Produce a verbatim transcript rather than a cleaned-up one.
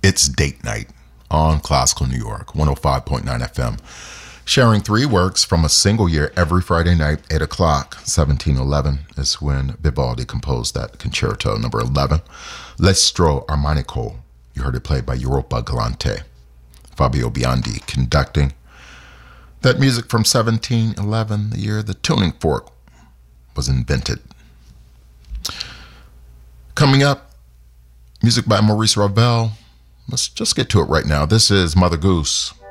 It's date night on Classical New York, one oh five point nine F M. Sharing three works from a single year every Friday night, eight o'clock. seventeen eleven is when Vivaldi composed that concerto, number eleven. L'Estro Armonico. You heard it played by Europa Galante. Fabio Biondi conducting. That music from seventeen eleven, the year the tuning fork was invented. Coming up, music by Maurice Ravel. Let's just get to it right now. This is Mother Goose.